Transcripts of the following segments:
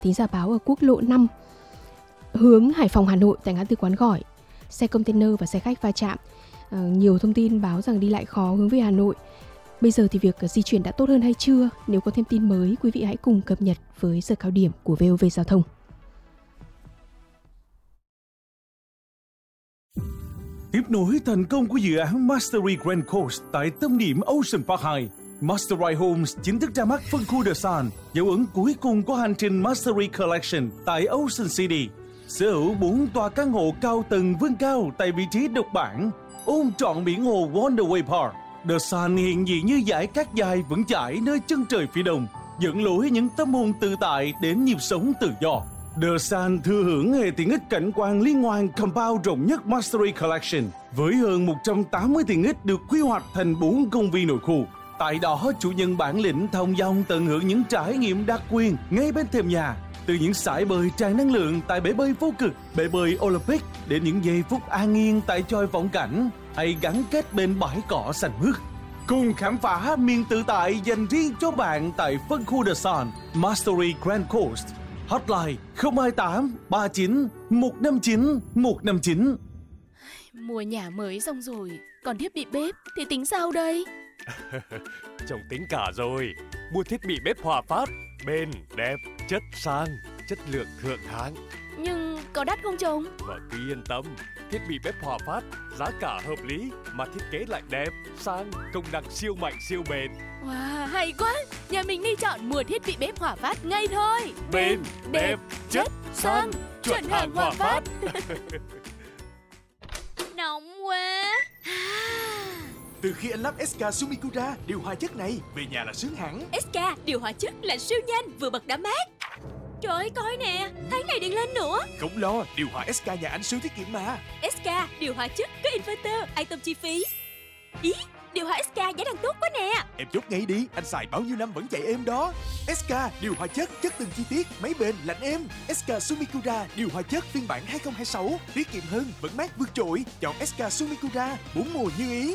thính giả báo ở quốc lộ 5 hướng Hải Phòng Hà Nội tại ngã tư Quán Gỏi, xe container và xe khách va chạm. Nhiều thông tin báo rằng đi lại khó hướng về Hà Nội. Bây giờ thì việc di chuyển đã tốt hơn hay chưa? Nếu có thêm tin mới, quý vị hãy cùng cập nhật với giờ cao điểm của VOV Giao thông. Tiếp nối thành công của dự án Mastery Grand Coast tại tâm điểm Ocean Park 2, Mastery Homes chính thức ra mắt phân khu The Sun, dấu ấn cuối cùng của hành trình Mastery Collection tại Ocean City. Sở hữu 4 tòa căn hộ cao tầng vươn cao tại vị trí độc bản, ôm trọn biển hồ Wonderway Park. The Sun hiện diện như dải cát dài vững chãi nơi chân trời phía đông, dẫn lối những tâm hồn tự tại đến nhịp sống tự do. The Sun thừa hưởng hệ tiện ích cảnh quan liên hoàn compound rộng nhất Mastery Collection, với hơn 180 tiện ích được quy hoạch thành 4 công viên nội khu. Tại đó, chủ nhân bản lĩnh thông dong tận hưởng những trải nghiệm đặc quyền ngay bên thềm nhà. Từ những sải bơi tràn năng lượng tại bể bơi vô cực, bể bơi Olympic, đến những giây phút an yên tại chòi vọng cảnh, hay gắn kết bên bãi cỏ xanh mướt. Cùng khám phá miền tự tại dành riêng cho bạn tại phân khu The Sun, Mastery Grand Coast. Hotline 028 39 159 159. Mua nhà mới xong rồi, còn thiết bị bếp thì tính sao đây? Chồng tính cả rồi. Mua thiết bị bếp Hòa Phát, bền, đẹp, chất sang, chất lượng thượng hạng. Nhưng có đắt không chồng? Vợ cứ yên tâm, thiết bị bếp Hòa Phát giá cả hợp lý mà thiết kế lại đẹp, sang, công năng siêu mạnh siêu bền. Wow, hay quá! Nhà mình đi chọn mua thiết bị bếp Hòa Phát ngay thôi. Bền, đẹp, chất, sang, chuẩn hàng Hòa Phát. Nóng quá! Từ khi anh lắp SK Sumikura điều hòa chất này, về nhà là sướng hẳn. SK điều hòa chất là siêu nhanh, vừa bật đã mát. Trời ơi, coi nè, tháng này điện lên nữa. Không lo, điều hòa SK nhà anh siêu tiết kiệm mà. SK điều hòa chất có inverter, an tâm chi phí. Ý, điều hòa SK giá đang tốt quá nè. Em chốt ngay đi, anh xài bao nhiêu năm vẫn chạy êm đó. SK điều hòa chất từng chi tiết, máy bền, lạnh êm. SK Sumikura điều hòa chất phiên bản 2026, tiết kiệm hơn, vẫn mát vượt trội. Chọn SK Sumikura, 4 mùa như ý.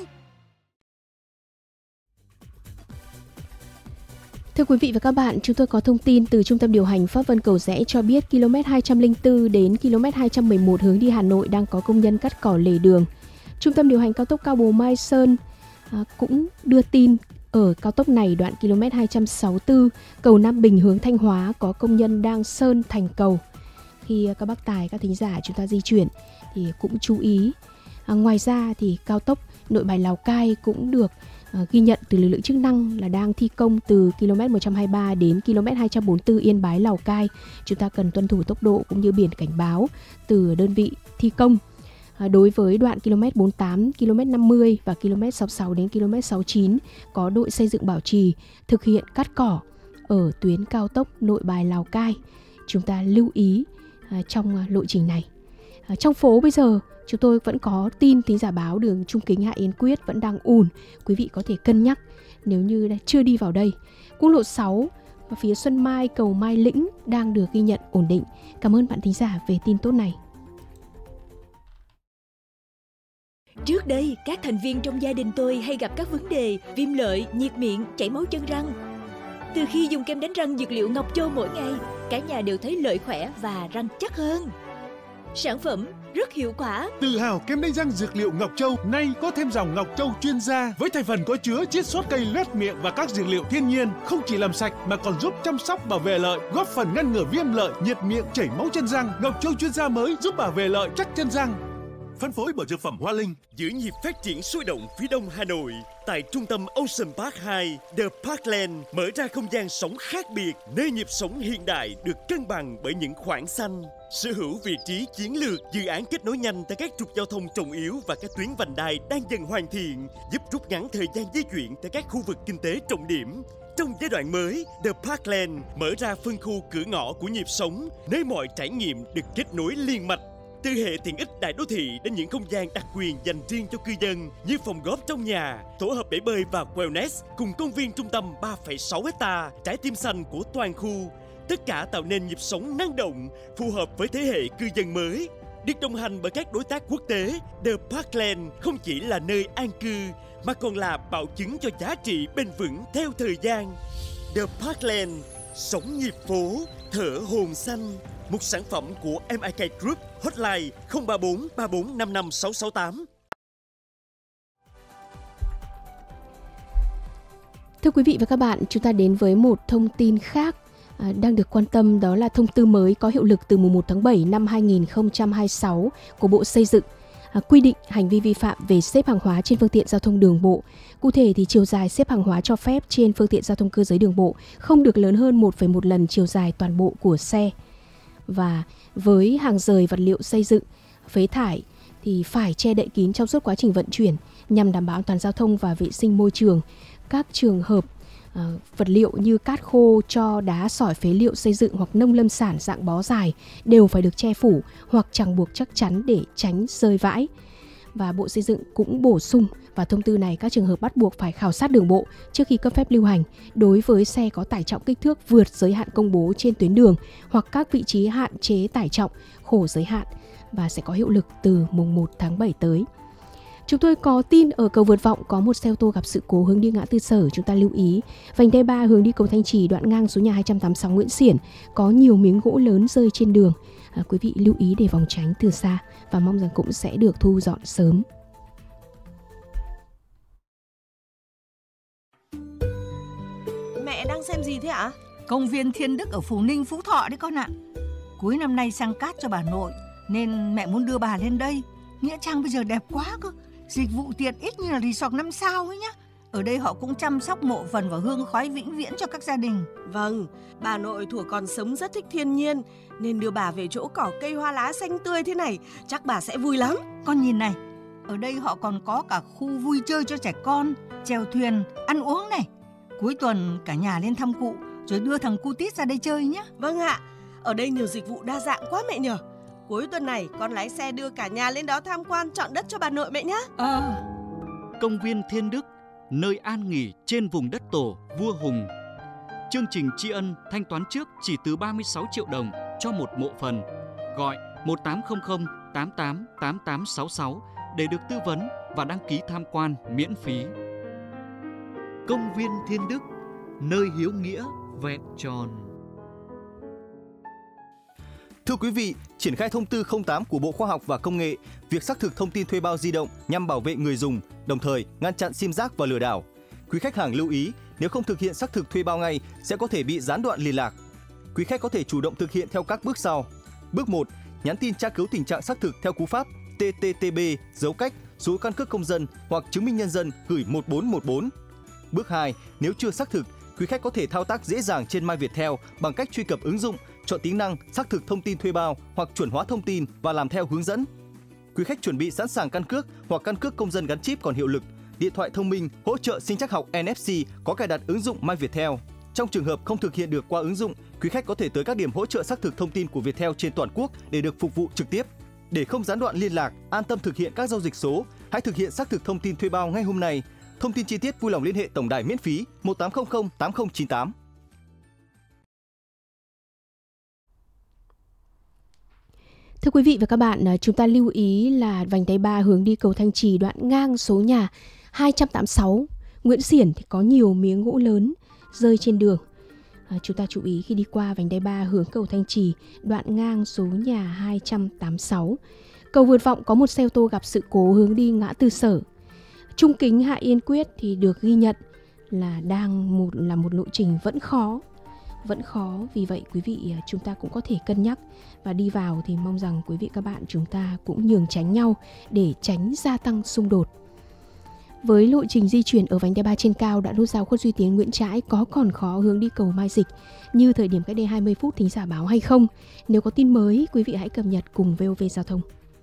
Thưa quý vị và các bạn, chúng tôi có thông tin từ Trung tâm điều hành Pháp Vân Cầu Giẽ cho biết km 204 đến km 211 hướng đi Hà Nội đang có công nhân cắt cỏ lề đường. Trung tâm điều hành cao tốc Cao Bồ Mai Sơn cũng đưa tin ở cao tốc này đoạn km 264 cầu Nam Bình hướng Thanh Hóa có công nhân đang sơn thành cầu. Khi các bác tài, các thính giả chúng ta di chuyển thì cũng chú ý. Ngoài ra thì cao tốc Nội Bài Lào Cai cũng được ghi nhận từ lực lượng chức năng là đang thi công từ km 123 đến km 244 Yên Bái Lào Cai. Chúng ta cần tuân thủ tốc độ cũng như biển cảnh báo từ đơn vị thi công. Đối với đoạn km 48, km 50 và km 66 đến km 69 có đội xây dựng bảo trì thực hiện cắt cỏ ở tuyến cao tốc Nội Bài Lào Cai. Chúng ta lưu ý trong lộ trình này. Trong phố bây giờ chúng tôi vẫn có tin thính giả báo đường Trung Kính Hạ Yến Quyết vẫn đang ùn. Quý vị có thể cân nhắc nếu như chưa đi vào đây. Quốc lộ 6 và phía Xuân Mai, cầu Mai Lĩnh đang được ghi nhận ổn định. Cảm ơn bạn thính giả về tin tốt này. Trước đây, các thành viên trong gia đình tôi hay gặp các vấn đề viêm lợi, nhiệt miệng, chảy máu chân răng. Từ khi dùng kem đánh răng dược liệu Ngọc Châu mỗi ngày, cả nhà đều thấy lợi khỏe và răng chắc hơn. Sản phẩm rất hiệu quả. Tự hào kem đánh răng dược liệu Ngọc Châu nay có thêm dòng Ngọc Châu chuyên gia với thành phần có chứa chiết xuất cây loét miệng và các dược liệu thiên nhiên, không chỉ làm sạch mà còn giúp chăm sóc bảo vệ lợi, góp phần ngăn ngừa viêm lợi, nhiệt miệng, chảy máu chân răng. Ngọc Châu chuyên gia mới giúp bảo vệ lợi chắc chân răng. Phân phối bởi dược phẩm Hoa Linh. Giữ nhịp phát triển sôi động phía đông Hà Nội, tại trung tâm Ocean Park 2, The Parkland mở ra không gian sống khác biệt, nơi nhịp sống hiện đại được cân bằng bởi những khoảng xanh. Sở hữu vị trí chiến lược, dự án kết nối nhanh tại các trục giao thông trọng yếu và các tuyến vành đai đang dần hoàn thiện, giúp rút ngắn thời gian di chuyển tại các khu vực kinh tế trọng điểm. Trong giai đoạn mới, The Parkland mở ra phân khu cửa ngõ của nhịp sống, nơi mọi trải nghiệm được kết nối liên mạch. Từ hệ tiện ích đại đô thị đến những không gian đặc quyền dành riêng cho cư dân như phòng góp trong nhà, tổ hợp bể bơi và wellness cùng công viên trung tâm 3,6 hectare, trái tim xanh của toàn khu. Tất cả tạo nên nhịp sống năng động, phù hợp với thế hệ cư dân mới. Được đồng hành bởi các đối tác quốc tế, The Parkland không chỉ là nơi an cư mà còn là bảo chứng cho giá trị bền vững theo thời gian. The Parkland Sống nhịp phố, thở hồn xanh. Một sản phẩm của MIK Group. Hotline 034 34 55 668. Thưa quý vị và các bạn, chúng ta đến với một thông tin khác đang được quan tâm, đó là thông tư mới có hiệu lực từ mùng 1 tháng 7 năm 2026 của Bộ Xây dựng, quy định hành vi vi phạm về xếp hàng hóa trên phương tiện giao thông đường bộ. Cụ thể thì chiều dài xếp hàng hóa cho phép trên phương tiện giao thông cơ giới đường bộ không được lớn hơn 1,1 lần chiều dài toàn bộ của xe. Và với hàng rời vật liệu xây dựng, phế thải thì phải che đậy kín trong suốt quá trình vận chuyển nhằm đảm bảo an toàn giao thông và vệ sinh môi trường. Các trường hợp vật liệu như cát khô, tro, đá, sỏi, phế liệu xây dựng hoặc nông lâm sản dạng bó dài đều phải được che phủ hoặc ràng buộc chắc chắn để tránh rơi vãi. Và Bộ Xây dựng cũng bổ sung vào thông tư này các trường hợp bắt buộc phải khảo sát đường bộ trước khi cấp phép lưu hành đối với xe có tải trọng kích thước vượt giới hạn công bố trên tuyến đường hoặc các vị trí hạn chế tải trọng khổ giới hạn, và sẽ có hiệu lực từ mùng 1 tháng 7 tới. Chúng tôi có tin ở cầu Vượt Vọng có một xe ô tô gặp sự cố hướng đi ngã tư Sở. Chúng ta lưu ý vành đai 3 hướng đi cầu Thanh Trì đoạn ngang số nhà 286 Nguyễn Xiển có nhiều miếng gỗ lớn rơi trên đường. Quý vị lưu ý để phòng tránh từ xa và mong rằng cũng sẽ được thu dọn sớm. Mẹ đang xem gì thế ạ? Công viên Thiên Đức ở Phú Ninh, Phú Thọ đấy con ạ. Cuối năm nay sang cát cho bà nội nên mẹ muốn đưa bà lên đây. Nghĩa Trang bây giờ đẹp quá cơ, dịch vụ tiện ít như là resort 5 sao ấy nhá. Ở đây họ cũng chăm sóc mộ phần và hương khói vĩnh viễn cho các gia đình. Vâng, bà nội thuở còn sống rất thích thiên nhiên nên đưa bà về chỗ cỏ cây hoa lá xanh tươi thế này, chắc bà sẽ vui lắm. Con nhìn này, ở đây họ còn có cả khu vui chơi cho trẻ con, chèo thuyền, ăn uống này. Cuối tuần cả nhà lên thăm cụ rồi đưa thằng cu tít ra đây chơi nhé. Vâng ạ, ở đây nhiều dịch vụ đa dạng quá mẹ nhờ. Cuối tuần này con lái xe đưa cả nhà lên đó tham quan chọn đất cho bà nội mẹ nhé. Công viên Thiên Đức, nơi an nghỉ trên vùng đất tổ vua Hùng. Chương trình tri ân thanh toán trước chỉ từ 36 triệu đồng cho một mộ phần. Gọi 1800 88 8866 để được tư vấn và đăng ký tham quan miễn phí. Công viên Thiên Đức, nơi hiếu nghĩa vẹn tròn. Thưa quý vị, triển khai thông tư 08 của Bộ Khoa học và Công nghệ, việc xác thực thông tin thuê bao di động nhằm bảo vệ người dùng, đồng thời ngăn chặn sim rác và lừa đảo. Quý khách hàng lưu ý, nếu không thực hiện xác thực thuê bao ngay sẽ có thể bị gián đoạn liên lạc. Quý khách có thể chủ động thực hiện theo các bước sau. Bước 1, nhắn tin tra cứu tình trạng xác thực theo cú pháp TTTB dấu cách số căn cước công dân hoặc chứng minh nhân dân gửi 1414. Bước 2, nếu chưa xác thực, quý khách có thể thao tác dễ dàng trên My Viettel bằng cách truy cập ứng dụng, chọn tính năng xác thực thông tin thuê bao hoặc chuẩn hóa thông tin và làm theo hướng dẫn. Quý khách chuẩn bị sẵn sàng căn cước hoặc căn cước công dân gắn chip còn hiệu lực, điện thoại thông minh hỗ trợ sinh trắc học NFC có cài đặt ứng dụng My Viettel. Trong trường hợp không thực hiện được qua ứng dụng, quý khách có thể tới các điểm hỗ trợ xác thực thông tin của Viettel trên toàn quốc để được phục vụ trực tiếp. Để không gián đoạn liên lạc, an tâm thực hiện các giao dịch số, hãy thực hiện xác thực thông tin thuê bao ngay hôm nay. Thông tin chi tiết vui lòng liên hệ tổng đài miễn phí 1800 8098. Thưa quý vị và các bạn, chúng ta lưu ý là vành đai 3 hướng đi cầu Thanh Trì đoạn ngang số nhà 286 Nguyễn Xiển thì có nhiều miếng gỗ lớn rơi trên đường. Chúng ta chú ý khi đi qua vành đai 3 hướng cầu Thanh Trì đoạn ngang số nhà 286. Cầu Vượt Vọng có một xe ô tô gặp sự cố hướng đi ngã tư Sở. Trung kính Hạ Yên Quyết thì được ghi nhận là là một lộ trình vẫn khó, vì vậy quý vị chúng ta cũng có thể cân nhắc và đi vào thì mong rằng quý vị các bạn chúng ta cũng nhường tránh nhau để tránh gia tăng xung đột. Với lộ trình di chuyển ở vành đai 3 trên cao đoạn nút giao Khuất Duy Tiến Nguyễn Trãi có còn khó hướng đi cầu Mai Dịch như thời điểm cách đây 20 phút thính giả báo hay không? Nếu có tin mới, quý vị hãy cập nhật cùng VOV Giao thông.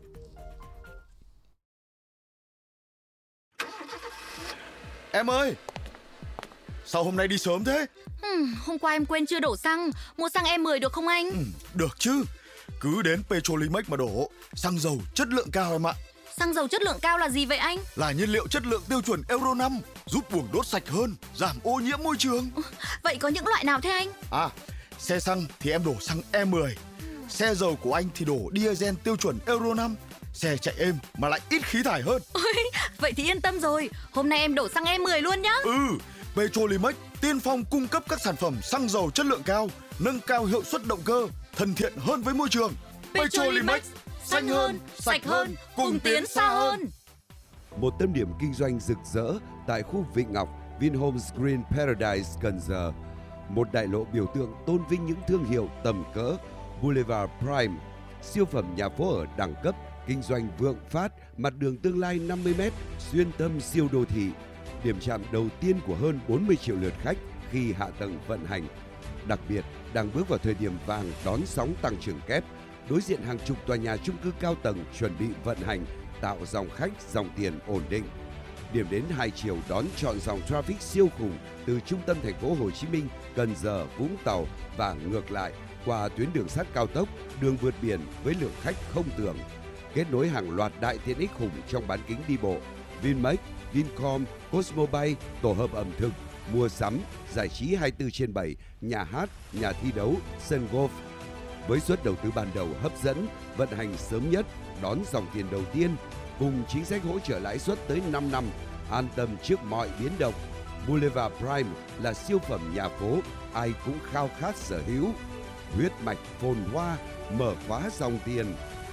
Em ơi, sao hôm nay đi sớm thế? Hôm qua em quên chưa đổ xăng, mua xăng E10 được không anh? Được chứ, cứ đến Petrolimex mà đổ, xăng dầu chất lượng cao em ạ. Xăng dầu chất lượng cao là gì vậy anh? Là nhiên liệu chất lượng tiêu chuẩn Euro 5, giúp buồng đốt sạch hơn, giảm ô nhiễm môi trường. Vậy có những loại nào thế anh? Xe xăng thì em đổ xăng E10, xe dầu của anh thì đổ diesel tiêu chuẩn Euro 5. Xe chạy êm mà lại ít khí thải hơn. Ôi, vậy thì yên tâm rồi, hôm nay em đổ xăng E10 luôn nhá. Petrolimex, tiên phong cung cấp các sản phẩm xăng dầu chất lượng cao, nâng cao hiệu suất động cơ, thân thiện hơn với môi trường. Petrolimex, xanh hơn, sạch hơn, cùng tiến xa hơn. Một tâm điểm kinh doanh rực rỡ tại khu Vịnh Ngọc, Vinhomes Green Paradise, Cần Giờ. Một đại lộ biểu tượng tôn vinh những thương hiệu tầm cỡ. Boulevard Prime, siêu phẩm nhà phố ở đẳng cấp, kinh doanh vượng phát, mặt đường tương lai 50m, xuyên tâm siêu đô thị. Điểm chạm đầu tiên của hơn 40 triệu lượt khách khi hạ tầng vận hành. Đặc biệt, đang bước vào thời điểm vàng đón sóng tăng trưởng kép, đối diện hàng chục tòa nhà chung cư cao tầng chuẩn bị vận hành, tạo dòng khách, dòng tiền ổn định. Điểm đến hai chiều đón trọn dòng traffic siêu khủng từ trung tâm thành phố Hồ Chí Minh, Cần Giờ, Vũng Tàu và ngược lại qua tuyến đường sắt cao tốc, đường vượt biển với lượng khách không tưởng. Kết nối hàng loạt đại tiện ích khủng trong bán kính đi bộ, Vinmec, Vincom, Cosmobay, tổ hợp ẩm thực, mua sắm, giải trí 24/7, nhà hát, nhà thi đấu, sân golf. Với suất đầu tư ban đầu hấp dẫn, vận hành sớm nhất, đón dòng tiền đầu tiên, cùng chính sách hỗ trợ lãi suất tới 5 năm, an tâm trước mọi biến động. Boulevard Prime là siêu phẩm nhà phố, ai cũng khao khát sở hữu. Huyết mạch phồn hoa, mở khóa dòng tiền.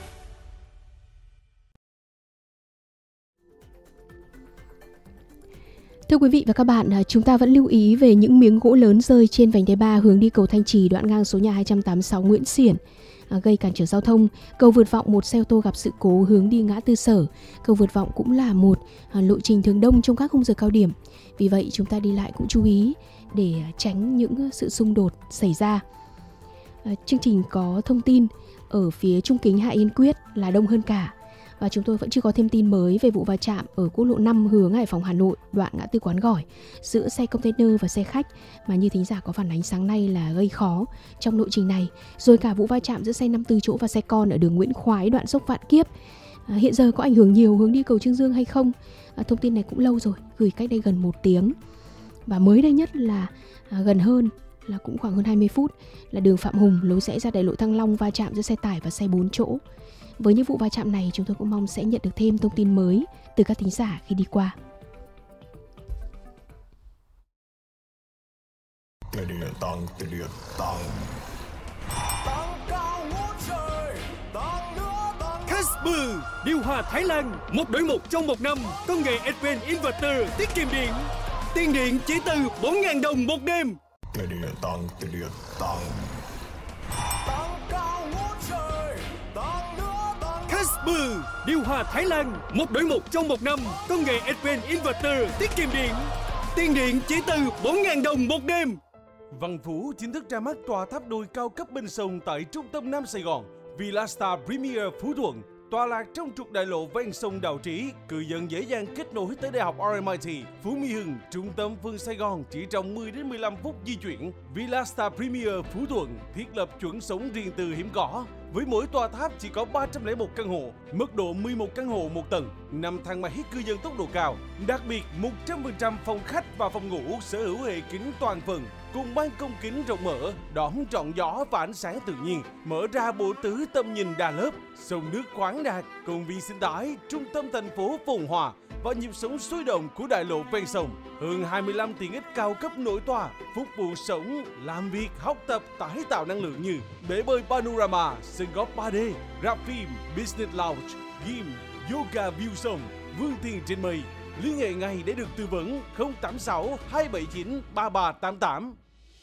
Thưa quý vị và các bạn, chúng ta vẫn lưu ý về những miếng gỗ lớn rơi trên vành đai 3 hướng đi cầu Thanh Trì đoạn ngang số nhà 286 Nguyễn Xiển, gây cản trở giao thông. Cầu vượt vọng, một xe ô tô gặp sự cố hướng đi ngã tư Sở. Cầu vượt vọng cũng là một lộ trình thường đông trong các khung giờ cao điểm. Vì vậy chúng ta đi lại cũng chú ý để tránh những sự xung đột xảy ra. Chương trình có thông tin ở phía Trung Kính Hạ Yên Quyết là đông hơn cả. Và chúng tôi vẫn chưa có thêm tin mới về vụ va chạm ở quốc lộ 5 hướng Hải Phòng Hà Nội, đoạn ngã tư Quán Gỏi giữa xe container và xe khách mà như thính giả có phản ánh sáng nay là gây khó trong lộ trình này. Rồi cả vụ va chạm giữa xe 54 chỗ và xe con ở đường Nguyễn Khoái, đoạn Sốc Vạn Kiếp. Hiện giờ có ảnh hưởng nhiều hướng đi cầu Trương Dương hay không? Thông tin này cũng lâu rồi, gửi cách đây gần 1 tiếng. Và mới đây nhất là gần hơn, là cũng khoảng hơn 20 phút, là đường Phạm Hùng lối rẽ ra đại lộ Thăng Long va chạm giữa xe tải và xe 4 chỗ. Với những vụ va chạm này, chúng tôi cũng mong sẽ nhận được thêm thông tin mới từ các thính giả khi đi qua. Casper, điều hòa Thái Lan, 1 đổi 1 trong 1 năm, công nghệ Advanced Inverter tiết kiệm điện. Tiền điện chỉ từ 4.000 đồng một đêm. Casper, điều hòa Thái Lan, 1 đổi 1 trong 1 năm, công nghệ Advanced Inverter tiết kiệm điện. Tiền điện chỉ từ 4.000 đồng một đêm. Văn Phú chính thức ra mắt tòa tháp đôi cao cấp bên sông tại trung tâm Nam Sài Gòn. Villa Star Premier Phú Thuận, tọa lạc trong trục đại lộ ven sông Đào Trí, cư dân dễ dàng kết nối tới Đại học RMIT, Phú Mỹ Hưng, trung tâm phương Sài Gòn chỉ trong 10 đến 15 phút di chuyển. Villa Star Premier Phú Thuận thiết lập chuẩn sống riêng tư hiếm có. Với mỗi tòa tháp chỉ có 301 căn hộ, mức độ 11 căn hộ một tầng, 5 thang máy cư dân tốc độ cao. Đặc biệt, 100% phòng khách và phòng ngủ sở hữu hệ kính toàn phần, cùng ban công kính rộng mở, đón trọn gió và ánh sáng tự nhiên, mở ra bộ tứ tầm nhìn đa lớp, sông nước khoáng đạt, công viên sinh thái, trung tâm thành phố phồn hoa và nhịp sống sôi động của đại lộ ven sông. Hơn 25 tiện ích cao cấp nổi tòa, phục vụ sống, làm việc, học tập, tái tạo năng lượng như bể bơi Panorama, sân golf 3D, rạp phim, business lounge, gym, yoga view sông, vươn tiền trên mây. Liên hệ ngay để được tư vấn 086 279 3388.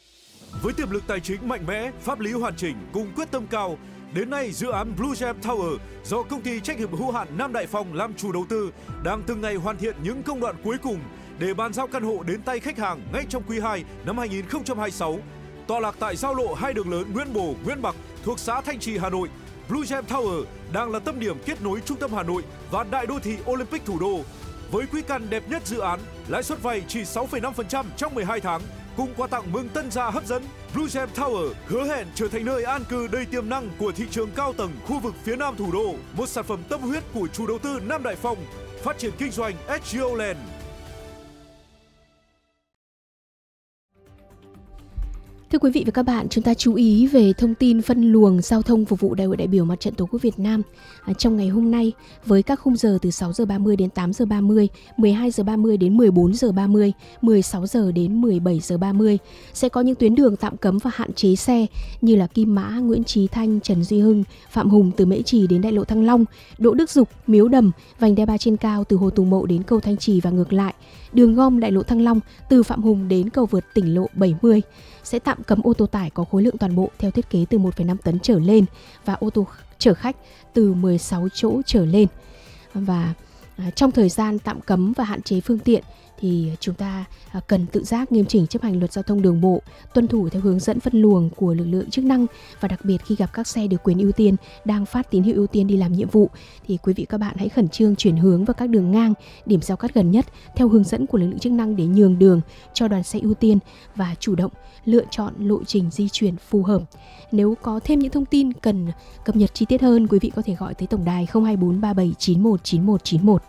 Với tiềm lực tài chính mạnh mẽ, pháp lý hoàn chỉnh cùng quyết tâm cao, đến nay dự án Blue Gem Tower do công ty trách nhiệm hữu hạn Nam Đại Phong làm chủ đầu tư đang từng ngày hoàn thiện những công đoạn cuối cùng để bàn giao căn hộ đến tay khách hàng ngay trong quý 2 năm 2026. Tọa lạc tại giao lộ hai đường lớn Nguyễn Bồ, Nguyễn Bạc thuộc xã Thanh Trì, Hà Nội, Blue Gem Tower đang là tâm điểm kết nối trung tâm Hà Nội và đại đô thị Olympic thủ đô. Với quỹ căn đẹp nhất dự án, lãi suất vay chỉ 6,5% trong 12 tháng, cùng quà tặng mừng tân gia hấp dẫn, Blue Gem Tower hứa hẹn trở thành nơi an cư đầy tiềm năng của thị trường cao tầng khu vực phía Nam thủ đô, một sản phẩm tâm huyết của chủ đầu tư Nam Đại Phong, phát triển kinh doanh SGO Land. Thưa quý vị và các bạn, chúng ta chú ý về thông tin phân luồng giao thông phục vụ Đại hội đại biểu Mặt trận Tổ quốc Việt Nam trong ngày hôm nay với các khung giờ từ 6 giờ 30 đến 8 giờ 30, 12 giờ 30 đến 14 giờ 30, 16 giờ đến 17 giờ 30 sẽ có những tuyến đường tạm cấm và hạn chế xe như là Kim Mã, Nguyễn Chí Thanh, Trần Duy Hưng, Phạm Hùng từ Mễ Trì đến đại lộ Thăng Long, Đỗ Đức Dục, Miếu Đầm, vành đai 3 trên cao từ Hồ Tùng Mậu đến cầu Thanh Trì và ngược lại, đường gom đại lộ Thăng Long từ Phạm Hùng đến cầu vượt tỉnh lộ 70. Sẽ tạm cấm ô tô tải có khối lượng toàn bộ theo thiết kế từ 1,5 tấn trở lên và ô tô chở khách từ 16 chỗ trở lên. Và trong thời gian tạm cấm và hạn chế phương tiện thì chúng ta cần tự giác nghiêm chỉnh chấp hành luật giao thông đường bộ, tuân thủ theo hướng dẫn phân luồng của lực lượng chức năng, và đặc biệt khi gặp các xe được quyền ưu tiên đang phát tín hiệu ưu tiên đi làm nhiệm vụ thì quý vị các bạn hãy khẩn trương chuyển hướng vào các đường ngang, điểm giao cắt gần nhất theo hướng dẫn của lực lượng chức năng để nhường đường cho đoàn xe ưu tiên và chủ động lựa chọn lộ trình di chuyển phù hợp. Nếu có thêm những thông tin cần cập nhật chi tiết hơn, quý vị có thể gọi tới tổng đài 024 37 91 91 91.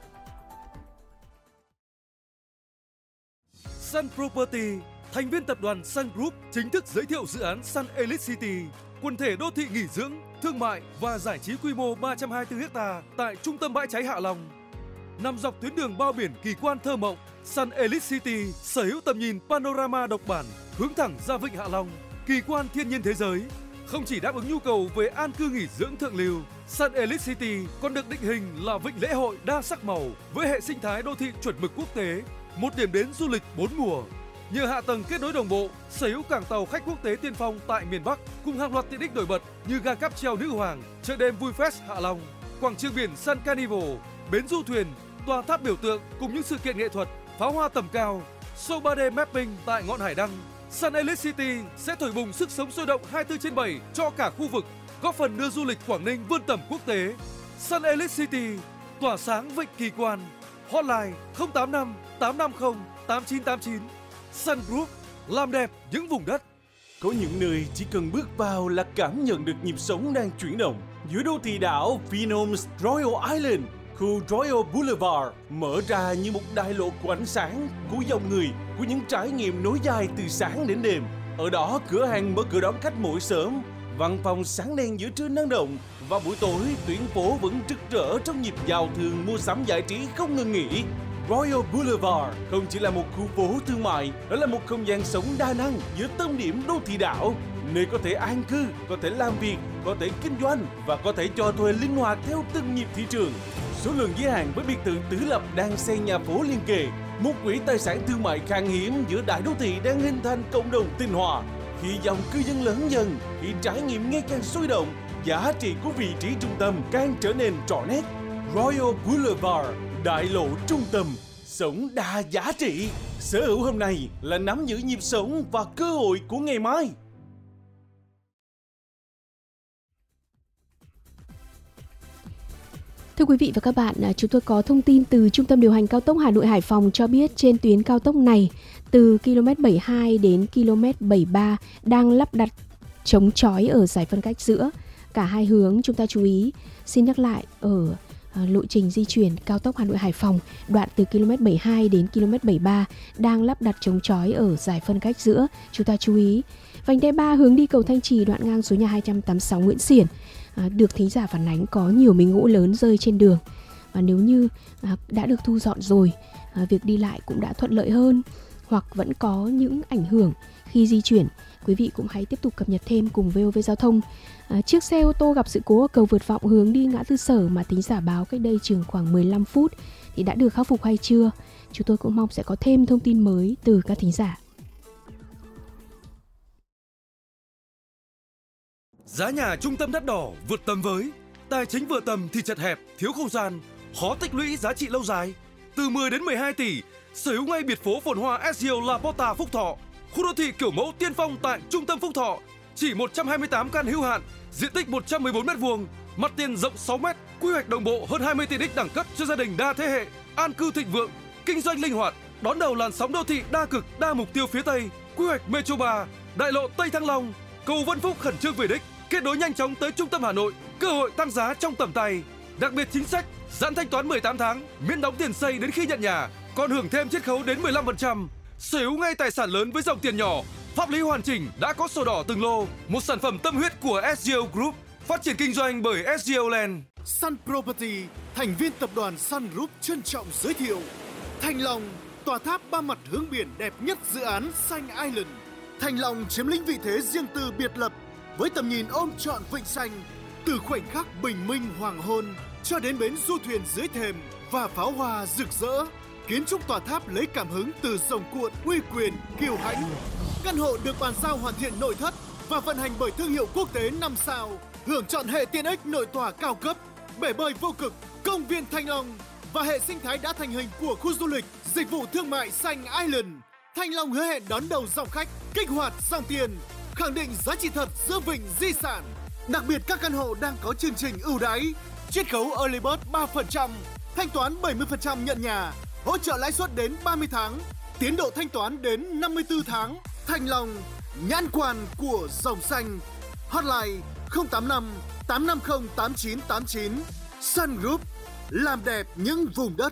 Sun Property, thành viên tập đoàn Sun Group chính thức giới thiệu dự án Sun Elite City, quần thể đô thị nghỉ dưỡng, thương mại và giải trí quy mô 324 ha tại trung tâm bãi cháy Hạ Long. Nằm dọc tuyến đường bao biển kỳ quan thơ mộng, Sun Elite City sở hữu tầm nhìn panorama độc bản hướng thẳng ra vịnh Hạ Long, kỳ quan thiên nhiên thế giới. Không chỉ đáp ứng nhu cầu về an cư nghỉ dưỡng thượng lưu, Sun Elite City còn được định hình là vịnh lễ hội đa sắc màu với hệ sinh thái đô thị chuẩn mực quốc tế, một điểm đến du lịch 4 mùa. Nhờ hạ tầng kết nối đồng bộ, sở hữu cảng tàu khách quốc tế tiên phong tại miền Bắc cùng hàng loạt tiện ích nổi bật như ga cáp treo Nữ Hoàng, chợ đêm Vui Fest Hạ Long, quảng trường biển Sun Carnival, bến du thuyền, tòa tháp biểu tượng cùng những sự kiện nghệ thuật, pháo hoa tầm cao, show 3D mapping tại ngọn hải đăng. Sun Elite City sẽ thổi bùng sức sống sôi động 24/7 cho cả khu vực, góp phần đưa du lịch Quảng Ninh vươn tầm quốc tế. Sun Elite City, tỏa sáng vịnh kỳ quan. Hotline 085 850 8989. Sun Group, làm đẹp những vùng đất. Có những nơi chỉ cần bước vào là cảm nhận được nhịp sống đang chuyển động. Giữa đô thị đảo Vinhomes Royal Island, khu Royal Boulevard mở ra như một đại lộ của ánh sáng, của dòng người, của những trải nghiệm nối dài từ sáng đến đêm. Ở đó, cửa hàng mở cửa đón khách mỗi sớm, văn phòng sáng đèn giữa trưa năng động, và buổi tối tuyến phố vẫn rực rỡ trong nhịp giao thương mua sắm giải trí không ngừng nghỉ. Royal Boulevard không chỉ là một khu phố thương mại, đó là một không gian sống đa năng giữa tâm điểm đô thị đảo, nơi có thể an cư, có thể làm việc, có thể kinh doanh và có thể cho thuê linh hoạt theo từng nhịp thị trường. Số lượng giới hạn với biệt thự tứ lập đang xây nhà phố liên kề, một quỹ tài sản thương mại khan hiếm giữa đại đô thị đang hình thành cộng đồng tinh hòa. Khi dòng cư dân lớn dần, khi trải nghiệm ngày càng sôi động, giá trị của vị trí trung tâm càng trở nên rõ nét. Royal Boulevard, đại lộ trung tâm, sống đa giá trị. Sở hữu hôm nay là nắm giữ nhịp sống và cơ hội của ngày mai. Thưa quý vị và các bạn, chúng tôi có thông tin từ Trung tâm điều hành cao tốc Hà Nội - Hải Phòng cho biết trên tuyến cao tốc này từ km 72 đến km 73 đang lắp đặt chống chói ở giải phân cách giữa cả hai hướng. Chúng ta chú ý, xin nhắc lại, ở lộ trình di chuyển cao tốc Hà Nội - Hải Phòng đoạn từ km 72 đến km 73 đang lắp đặt chống chói ở giải phân cách giữa. Chúng ta chú ý, vành đai 3 hướng đi cầu Thanh Trì đoạn ngang số nhà 286 Nguyễn Xiển được thính giả phản ánh có nhiều miếng gỗ lớn rơi trên đường, và nếu như đã được thu dọn rồi, việc đi lại cũng đã thuận lợi hơn, hoặc vẫn có những ảnh hưởng khi di chuyển, quý vị cũng hãy tiếp tục cập nhật thêm cùng VOV Giao thông. Chiếc xe ô tô gặp sự cố ở cầu vượt Vọng hướng đi ngã tư Sở mà thính giả báo cách đây chừng khoảng 15 phút thì đã được khắc phục hay chưa? Chúng tôi cũng mong sẽ có thêm thông tin mới từ các thính giả. Giá nhà trung tâm đắt đỏ vượt tầm với, tài chính vừa tầm thì chật hẹp, thiếu không gian, khó tích lũy giá trị lâu dài. Từ 10 đến 12 tỷ, sở hữu ngay biệt phố phồn hoa SGO La Porta Phúc Thọ, khu đô thị kiểu mẫu tiên phong tại trung tâm Phúc Thọ, chỉ 128 căn hữu hạn, diện tích 114 m², mặt tiền rộng 6 m, quy hoạch đồng bộ hơn 20 tiện ích đẳng cấp cho gia đình đa thế hệ, an cư thịnh vượng, kinh doanh linh hoạt, đón đầu làn sóng đô thị đa cực, đa mục tiêu phía Tây, quy hoạch Metro 3, đại lộ Tây Thăng Long, cầu Vân Phúc khẩn trương về đích, kết nối nhanh chóng tới trung tâm Hà Nội, cơ hội tăng giá trong tầm tay. Đặc biệt chính sách giãn thanh toán 18 tháng, miễn đóng tiền xây đến khi nhận nhà, còn hưởng thêm chiết khấu đến 15%. Sở hữu ngay tài sản lớn với dòng tiền nhỏ, pháp lý hoàn chỉnh, đã có sổ đỏ từng lô, một sản phẩm tâm huyết của SGL Group, phát triển kinh doanh bởi SGL Land. Sun Property, thành viên tập đoàn Sun Group trân trọng giới thiệu Thanh Long, tòa tháp ba mặt hướng biển đẹp nhất dự án Xanh Island. Thanh Long chiếm lĩnh vị thế riêng tư biệt lập với tầm nhìn ôm trọn vịnh xanh, từ khoảnh khắc bình minh hoàng hôn cho đến bến du thuyền dưới thềm và pháo hoa rực rỡ. Kiến trúc tòa tháp lấy cảm hứng từ rồng cuộn uy quyền kiêu hãnh. Căn hộ được bàn giao hoàn thiện nội thất và vận hành bởi thương hiệu quốc tế 5 sao, hưởng chọn hệ tiện ích nội tòa cao cấp, bể bơi vô cực, công viên Thanh Long và hệ sinh thái đã thành hình của khu du lịch, dịch vụ thương mại Xanh Island. Thanh Long hứa hẹn đón đầu dòng khách, kích hoạt dòng tiền, khẳng định giá trị thật giữa vịnh di sản. Đặc biệt các căn hộ đang có chương trình ưu đãi, chiết khấu early bird 3%, thanh toán 70% nhận nhà, hỗ trợ lãi suất đến 30 tháng, tiến độ thanh toán đến 54 tháng. Thanh Long, nhãn quan của dòng xanh. Hotline 085 850 8989. Sun Group, làm đẹp những vùng đất.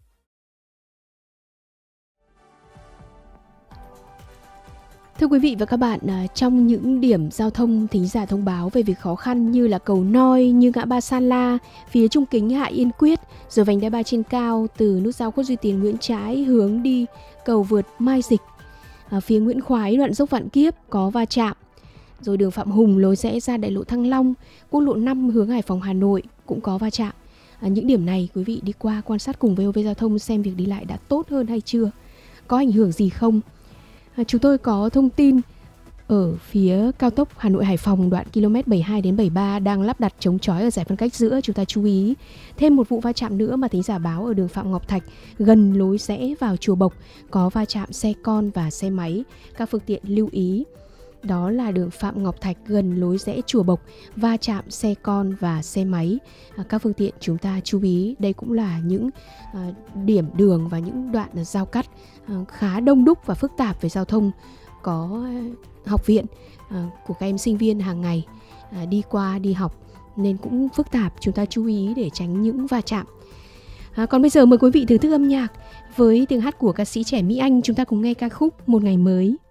Thưa quý vị và các bạn, trong những điểm giao thông thính giả thông báo về việc khó khăn như là cầu Noi, như ngã ba Sa La, phía Trung Kính Hạ Yên Quyết, rồi vành đai 3 trên cao từ nút giao Khuất Duy Tiến Nguyễn Trãi hướng đi cầu vượt Mai Dịch. Phía Nguyễn Khoái đoạn dốc Vạn Kiếp có va chạm. Rồi đường Phạm Hùng lối rẽ ra đại lộ Thăng Long, quốc lộ 5 hướng Hải Phòng Hà Nội cũng có va chạm. Những điểm này quý vị đi qua quan sát cùng VOV Giao thông xem việc đi lại đã tốt hơn hay chưa, có ảnh hưởng gì không. Chúng tôi có thông tin ở phía cao tốc Hà Nội Hải Phòng đoạn km 72 đến 73 đang lắp đặt chống chói ở giải phân cách giữa. Chúng ta chú ý thêm một vụ va chạm nữa mà thính giả báo ở đường Phạm Ngọc Thạch gần lối rẽ vào chùa Bộc có va chạm xe con và xe máy. Các phương tiện lưu ý, đó là đường Phạm Ngọc Thạch gần lối rẽ chùa Bộc va chạm xe con và xe máy. Các phương tiện chúng ta chú ý, đây cũng là những điểm đường và những đoạn giao cắt khá đông đúc và phức tạp về giao thông, có học viện của các em sinh viên hàng ngày đi qua đi học nên cũng phức tạp, chúng ta chú ý để tránh những va chạm. Còn bây giờ mời quý vị thưởng thức âm nhạc với tiếng hát của ca sĩ trẻ Mỹ Anh, chúng ta cùng nghe ca khúc Một Ngày Mới.